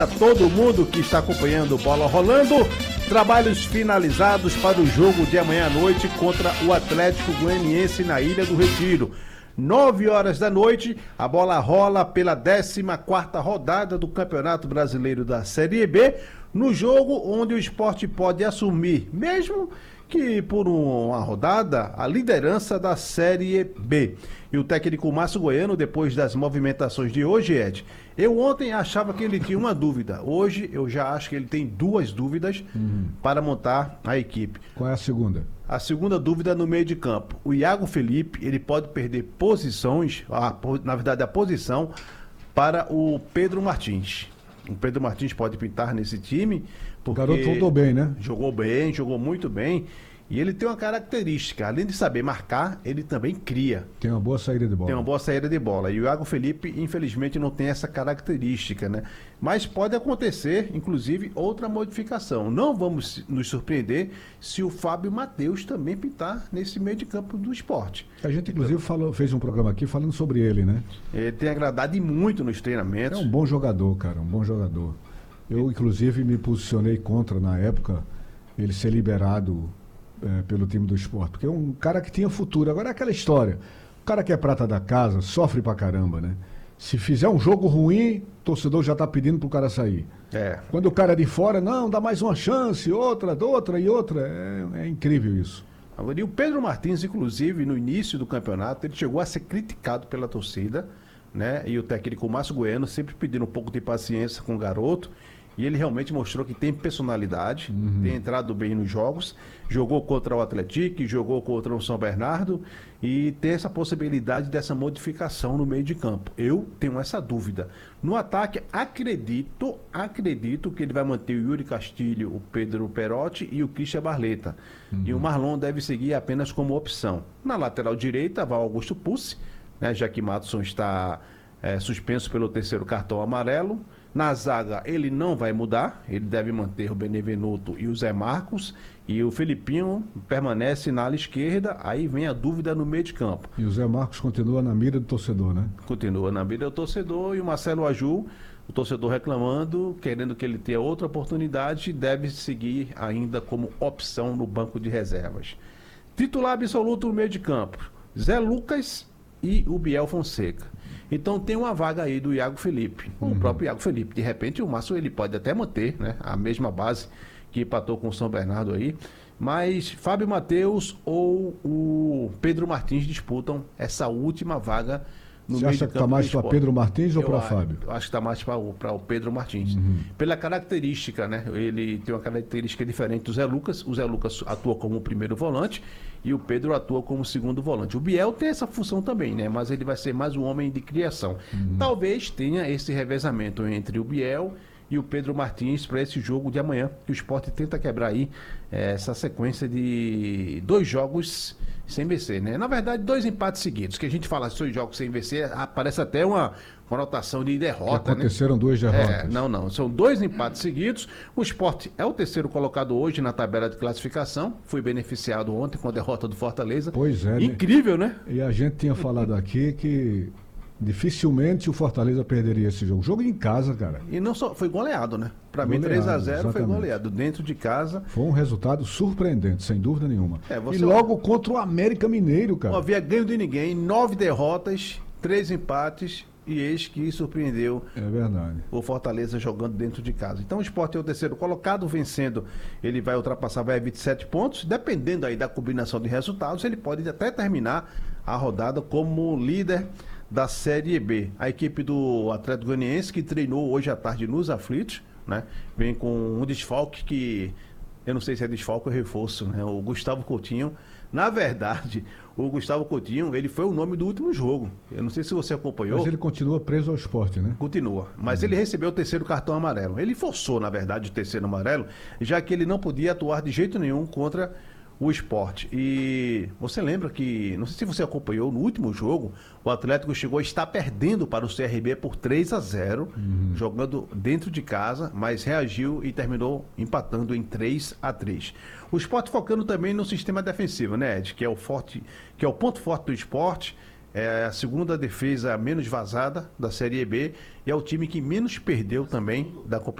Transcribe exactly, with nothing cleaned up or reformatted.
A todo mundo que está acompanhando Bola Rolando, trabalhos finalizados para o jogo de amanhã à noite contra o Atlético Goianiense na Ilha do Retiro. Nove horas da noite, a bola rola pela décima quarta rodada do Campeonato Brasileiro da Série B, no jogo onde o Sport pode assumir, mesmo que por uma rodada, a liderança da Série B. E o técnico Márcio Goiano, depois das movimentações de hoje, Ed, eu ontem achava que ele tinha uma dúvida. Hoje eu já acho que ele tem duas dúvidas uhum. para montar a equipe. Qual é a segunda? A segunda dúvida no meio de campo. O Iago Felipe, ele pode perder posições, a, na verdade a posição, para o Pedro Martins. O Pedro Martins pode pintar nesse time. O garoto voltou bem, né? Jogou bem, jogou muito bem. E ele tem uma característica, além de saber marcar, ele também cria. Tem uma boa saída de bola. Tem uma boa saída de bola. E o Iago Felipe, infelizmente, não tem essa característica, né? Mas pode acontecer, inclusive, outra modificação. Não vamos nos surpreender se o Fábio Matheus também pintar nesse meio de campo do Sport. A gente, inclusive, falou, fez um programa aqui falando sobre ele, né? Ele tem agradado e muito nos treinamentos. É um bom jogador, cara, um bom jogador. Eu, inclusive, me posicionei contra, na época, ele ser liberado é, pelo time do Sport, porque é um cara que tinha futuro. Agora é aquela história, o cara que é prata da casa sofre pra caramba, né? Se fizer um jogo ruim, o torcedor já tá pedindo pro cara sair. É. Quando o cara é de fora, não, dá mais uma chance, outra, outra e outra. É, é incrível isso. Agora, e o Pedro Martins, inclusive, no início do campeonato, ele chegou a ser criticado pela torcida, né? E o técnico Márcio Goiano sempre pedindo um pouco de paciência com o garoto. E ele realmente mostrou que tem personalidade, uhum. tem entrado bem nos jogos, jogou contra o Atlético, jogou contra o São Bernardo e tem essa possibilidade dessa modificação no meio de campo. Eu tenho essa dúvida. No ataque, acredito, acredito que ele vai manter o Yuri Castilho, o Pedro Perotti e o Christian Barleta. Uhum. E o Marlon deve seguir apenas como opção. Na lateral direita, vai o Augusto Pucci, né, já que Matson está é, suspenso pelo terceiro cartão amarelo. Na zaga ele não vai mudar, ele deve manter o Benevenuto e o Zé Marcos, e o Felipinho permanece na ala esquerda. Aí vem a dúvida no meio de campo. E o Zé Marcos continua na mira do torcedor, né? Continua na mira do torcedor, e o Marcelo Aju, o torcedor reclamando, querendo que ele tenha outra oportunidade, deve seguir ainda como opção no banco de reservas. Titular absoluto no meio de campo, Zé Lucas e o Biel Fonseca. Então tem uma vaga aí do Iago Felipe, uhum. o próprio Iago Felipe. De repente o Márcio ele pode até manter, né, a mesma base que empatou com o São Bernardo aí, mas Fábio Matheus ou o Pedro Martins disputam essa última vaga no Você meio acha de que está mais para Pedro Martins ou para Fábio? Eu acho que está mais para o Pedro Martins. Uhum. Pela característica, né? Ele tem uma característica diferente do Zé Lucas. O Zé Lucas atua como primeiro volante e o Pedro atua como segundo volante. O Biel tem essa função também, né? Mas ele vai ser mais um homem de criação. Uhum. Talvez tenha esse revezamento entre o Biel e o Pedro Martins para esse jogo de amanhã, que o Sport tenta quebrar aí é, essa sequência de dois jogos sem vencer, né? Na verdade, dois empates seguidos, que a gente fala dois jogos sem vencer, parece até uma conotação de derrota, que aconteceram, né? Duas derrotas. É, não, não, são dois empates seguidos. O Sport é o terceiro colocado hoje na tabela de classificação, foi beneficiado ontem com a derrota do Fortaleza. Pois é. Incrível, né? né? E a gente tinha falado aqui que dificilmente o Fortaleza perderia esse jogo. Jogo em casa, cara. E não só, foi goleado, né? Pra mim, três a zero foi goleado. Dentro de casa. Foi um resultado surpreendente, sem dúvida nenhuma. É, e logo contra o América Mineiro, cara. Não havia ganho de ninguém, nove derrotas, três empates, e eis que surpreendeu é verdade. o Fortaleza jogando dentro de casa. Então o Sport é o terceiro colocado, vencendo, ele vai ultrapassar, vai a vinte e sete pontos. Dependendo aí da combinação de resultados, ele pode até terminar a rodada como líder da Série B. A equipe do Atlético Goianiense, que treinou hoje à tarde nos aflitos, né? Vem com um desfalque que, eu não sei se é desfalque ou reforço, né? O Gustavo Coutinho. Na verdade, o Gustavo Coutinho, ele foi o nome do último jogo. Eu não sei se você acompanhou. Mas ele continua preso ao esporte, né? Continua. Mas uhum. ele recebeu o terceiro cartão amarelo. Ele forçou, na verdade, o terceiro amarelo, já que ele não podia atuar de jeito nenhum contra o Sport. E você lembra que, não sei se você acompanhou, no último jogo, o Atlético chegou a estar perdendo para o C R B por três a zero, uhum. jogando dentro de casa, mas reagiu e terminou empatando em três a três. O Sport focando também no sistema defensivo, né, Ed? Que é o forte, que é o ponto forte do Sport. É a segunda defesa menos vazada da Série B e é o time que menos perdeu também da competição.